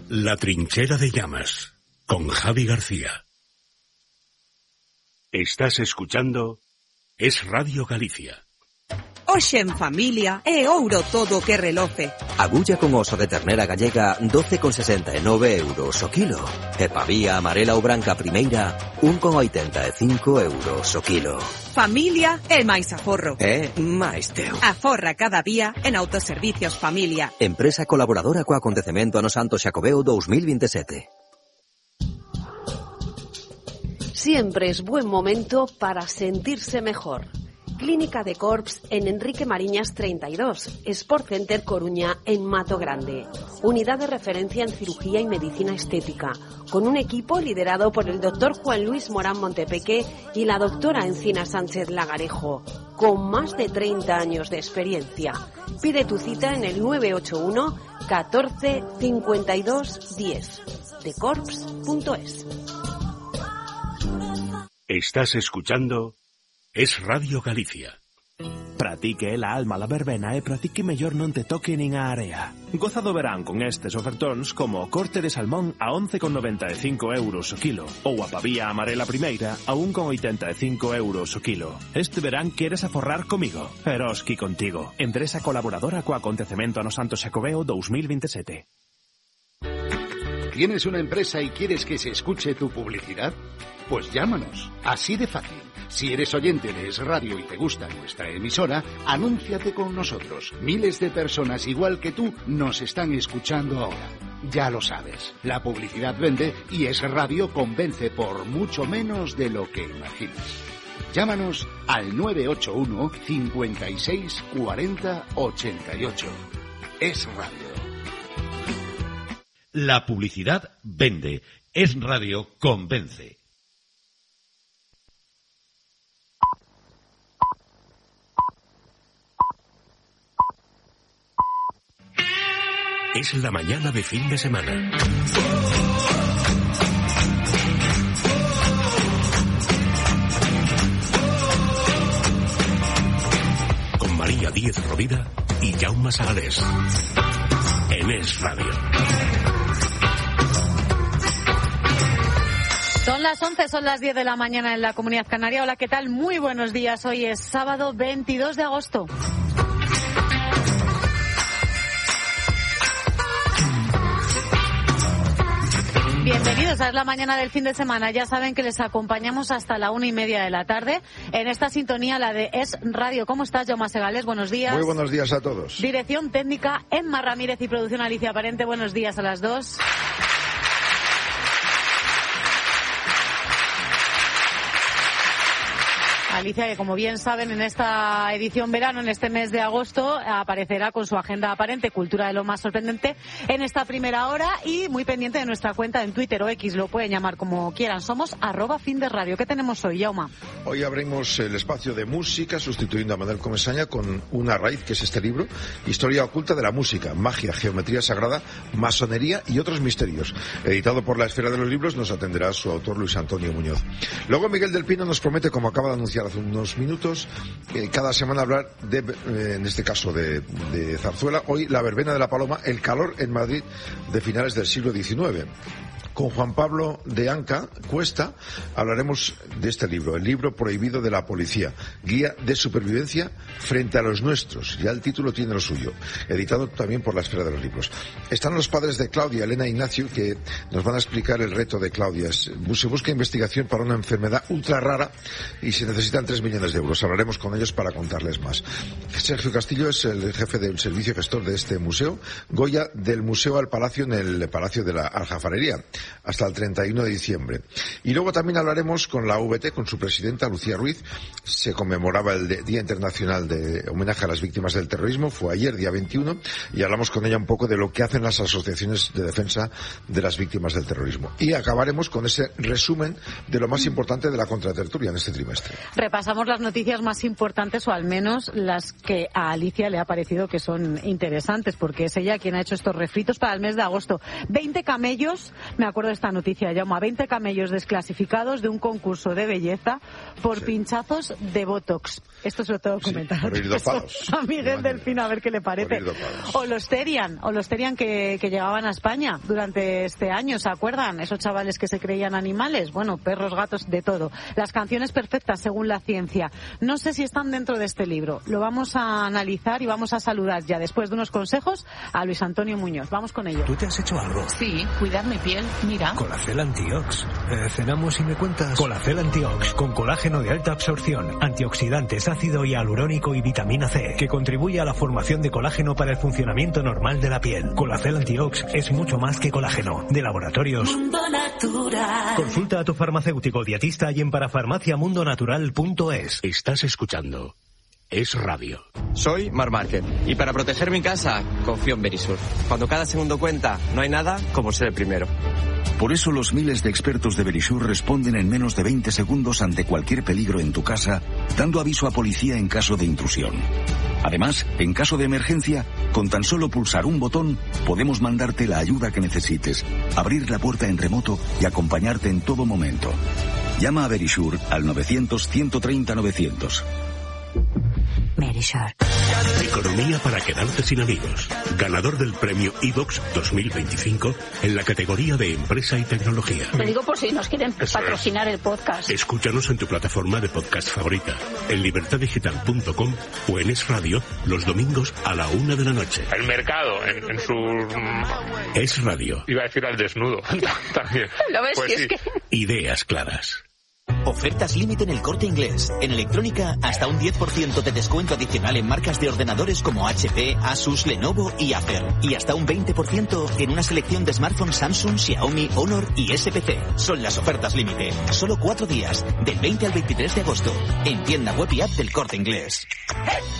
La trinchera de llamas, con Javi García. Estás escuchando Es Radio Galicia. Hoxe en familia é ouro todo que reloce. Agulla con oso de ternera gallega 12,69 euros o kilo. E pavía amarela ou branca primeira 1,85 euros o kilo. Familia é máis aforro. É máis teu. Aforra cada día en Autoservicios Familia. Empresa colaboradora co acontecemento Ano Santo Xacobeo 2027. Siempre es buen momento para sentirse mejor. Clínica de Corps en Enrique Mariñas 32, Sport Center Coruña en Mato Grande. Unidad de referencia en cirugía y medicina estética, con un equipo liderado por el doctor Juan Luis Morán Montepeque y la doctora Encina Sánchez Lagarejo, con más de 30 años de experiencia. Pide tu cita en el 981 14 52 10, decorps.es. Estás escuchando Es Radio Galicia. Pratique la alma la verbena e pratique mellor non te toque nin a area. Goza do verán con estes ofertóns como o corte de salmón a 11,95 euros o kilo ou a pavía amarela primeira a 1,85 euros o kilo. Este verán queres aforrar comigo. Eroski contigo. Empresa colaboradora co acontecemento Ano Santo Xacobeo 2027. ¿Tienes una empresa y quieres que se escuche tu publicidad? Pues llámanos, así de fácil. Si eres oyente de Es Radio y te gusta nuestra emisora, anúnciate con nosotros. Miles de personas igual que tú nos están escuchando ahora. Ya lo sabes, la publicidad vende y Es Radio convence por mucho menos de lo que imaginas. Llámanos al 981 56 40 88. Es Radio. La publicidad vende. Es Radio convence. Es la mañana de fin de semana. Con María Díez Rovira y Jaume Sagalés. En Es Radio. Son las 11, son las 10 de la mañana en la Comunidad Canaria. Hola, ¿qué tal? Muy buenos días. Hoy es sábado 22 de agosto. Bienvenidos a Es la mañana del fin de semana. Ya saben que les acompañamos hasta la 1:30 de la tarde en esta sintonía, la de Es Radio. ¿Cómo estás, Jaume Segales? Buenos días. Muy buenos días a todos. Dirección técnica, Emma Ramírez, y producción Alicia Parente. Buenos días a las dos. Alicia, que como bien saben, en esta edición verano, en este mes de agosto, aparecerá con su agenda aparente, cultura de lo más sorprendente, en esta primera hora, y muy pendiente de nuestra cuenta en Twitter o X, lo pueden llamar como quieran. Somos @FinDesRadio. ¿Qué tenemos hoy, Jaume? Hoy abrimos el espacio de música, sustituyendo a Manuel Comesaña con Una raíz, que es este libro, Historia oculta de la música, magia, geometría sagrada, masonería y otros misterios. Editado por La Esfera de los Libros, nos atenderá su autor Luis Antonio Muñoz. Luego Miguel del Pino nos promete, como acaba de anunciar hace unos minutos, cada semana hablar de, en este caso de zarzuela. Hoy la verbena de la Paloma, el calor en Madrid de finales del siglo XIX. Con Juan Pablo de Anca Cuesta hablaremos de este libro, El libro prohibido de la policía, guía de supervivencia frente a los nuestros. Ya el título tiene lo suyo, editado también por La Esfera de los Libros. Están los padres de Claudia, Elena e Ignacio, que nos van a explicar el reto de Claudia. Se busca investigación para una enfermedad ultra rara y se necesitan 3 millones de euros. Hablaremos con ellos para contarles más. Sergio Castillo es el jefe del servicio gestor de este museo. Goya, del museo al palacio, en el Palacio de la Aljafarería, hasta el 31 de diciembre. Y luego también hablaremos con la VT, con su presidenta, Lucía Ruiz. Se conmemoraba el Día Internacional de Homenaje a las Víctimas del Terrorismo, fue ayer, día 21, y hablamos con ella un poco de lo que hacen las asociaciones de defensa de las víctimas del terrorismo. Y acabaremos con ese resumen de lo más importante de la contratertulia en este trimestre. Repasamos las noticias más importantes, o al menos las que a Alicia le ha parecido que son interesantes, porque es ella quien ha hecho estos refritos para el mes de agosto. 20 camellos, me acuerdo acuerdo de esta noticia, Jaume. 20 camellos desclasificados de un concurso de belleza por pinchazos de Botox. Esto se lo tengo que comentar. Por ir dopados. A Miguel Delfín, a ver qué le parece. O los Terian que llegaban a España durante este año, ¿se acuerdan? Esos chavales que se creían animales. Bueno, perros, gatos, de todo. Las canciones perfectas según la ciencia. No sé si están dentro de este libro. Lo vamos a analizar y vamos a saludar ya, después de unos consejos, a Luis Antonio Muñoz. Vamos con ello. ¿Tú te has hecho algo? Sí, cuidar mi piel, mira. Colacel Antiox. Cenamos y me cuentas. Colacel Antiox, con colágeno de alta absorción, antioxidantes, ácido hialurónico y vitamina C, que contribuye a la formación de colágeno para el funcionamiento normal de la piel. Colacel Antiox es mucho más que colágeno. De Laboratorios Mundo Natural. Consulta a tu farmacéutico dietista y en parafarmaciamundonatural.es. Estás escuchando Es Radio. Soy Mar Márquez y para proteger mi casa confío en Verisur. Cuando cada segundo cuenta, no hay nada como ser el primero. Por eso los miles de expertos de Verisur responden en menos de 20 segundos ante cualquier peligro en tu casa, dando aviso a policía en caso de intrusión. Además, en caso de emergencia, con tan solo pulsar un botón, podemos mandarte la ayuda que necesites, abrir la puerta en remoto y acompañarte en todo momento. Llama a Verisur al 900-130-900. Verisur. Economía para quedarte sin amigos. Ganador del premio iVox 2025 en la categoría de empresa y tecnología. Lo digo por si nos quieren patrocinar el podcast. Escúchanos en tu plataforma de podcast favorita, en libertadigital.com o en Es Radio los domingos a la 1 de la noche. El mercado en su... Es Radio. Iba a decir al desnudo también. ¿Lo ves? Pues si sí. es que... Ideas claras. Ofertas límite en El Corte Inglés. En electrónica, hasta un 10% de descuento adicional en marcas de ordenadores como HP, Asus, Lenovo y Acer. Y hasta un 20% en una selección de smartphones Samsung, Xiaomi, Honor y SPC. Son las ofertas límite. Solo 4 días, del 20 al 23 de agosto. En tienda web y app del Corte Inglés.